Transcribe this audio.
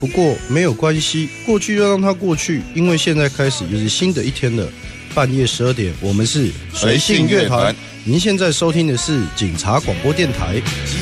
不过没有关系，过去就让它过去，因为现在开始又是新的一天了。半夜12点，我们是随性乐团。您现在收听的是警察广播电台。